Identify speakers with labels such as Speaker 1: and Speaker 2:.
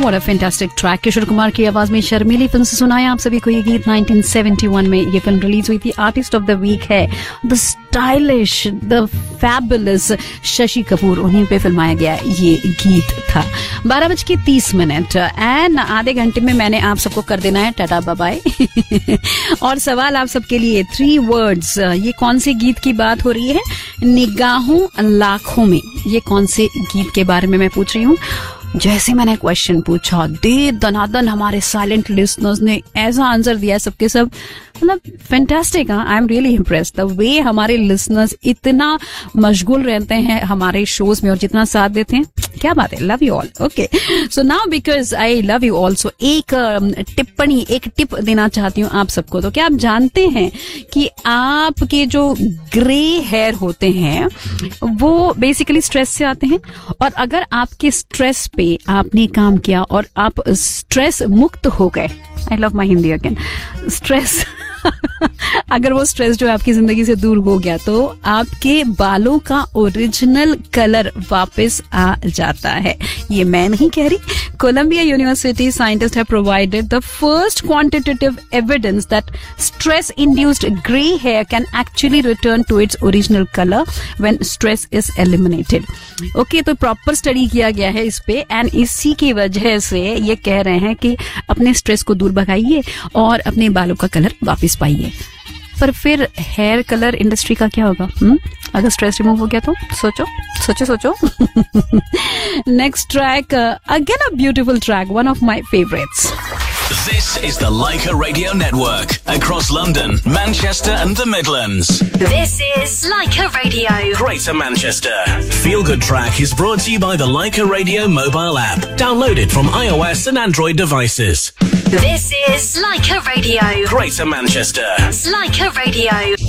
Speaker 1: What a fantastic track. Kishore Kumar की आवाज में शर्मीली फिल्म से सुनाया आप सभी को ये गीत। 1971 में ये फिल्म रिलीज हुई थी। आर्टिस्ट ऑफ द वीक है the stylish, the fabulous Shashi Kapoor, उन्हीं पे फिल्माया गया ये गीत था। 12:30 एंड आधे घंटे में मैंने आप सबको कर देना है टाटा बाय बाय। और सवाल आप सबके लिए 3 वर्ड्स। ये कौन से गीत की बात हो रही है? निगाहों लाखों में, ये कौन से गीत के बारे में मैं पूछ रही हूँ। जैसे मैंने क्वेश्चन पूछा, दे दनादन हमारे साइलेंट लिसनर्स ने ऐसा आंसर दिया, सबके सब मतलब fantastic. I am really impressed the way हमारे लिसनर्स इतना मशगूल रहते हैं हमारे शोज में और जितना साथ देते हैं। क्या बात है, love you all. Okay, so now because I love you all, सो एक टिप्पणी, एक टिप देना चाहती हूँ आप सबको। तो क्या आप जानते हैं कि आपके जो ग्रे हेयर होते हैं वो बेसिकली स्ट्रेस से आते हैं? और अगर आपके स्ट्रेस पे आपने काम किया और आप स्ट्रेस मुक्त हो गए, I love my Hindi again, stress अगर वो स्ट्रेस जो है आपकी जिंदगी से दूर हो गया तो आपके बालों का ओरिजिनल कलर वापस आ जाता है। ये मैं नहीं कह रही, Colombia university scientist have provided the first quantitative evidence that stress induced grey hair can actually return to its original colour when stress is eliminated. Okay, तो प्रॉपर स्टडी किया गया है इस पे एंड इसी की वजह से ये कह रहे हैं कि अपने स्ट्रेस को दूर भगाइए और अपने बालों का कलर वापस पाइए। पर फिर हेयर कलर इंडस्ट्री का क्या होगा? अगर स्ट्रेस रिमूव हो गया तो सोचो सोचो सोचो। Next track, again a beautiful track, one of my favourites.
Speaker 2: This is the Leica Radio Network across London, Manchester and the Midlands.
Speaker 3: This is Leica Radio.
Speaker 2: Greater Manchester. Feel Good Track is brought to you by the Leica Radio mobile app. Downloaded from iOS and Android devices.
Speaker 3: This is Leica Radio.
Speaker 2: Greater Manchester.
Speaker 3: Leica Radio.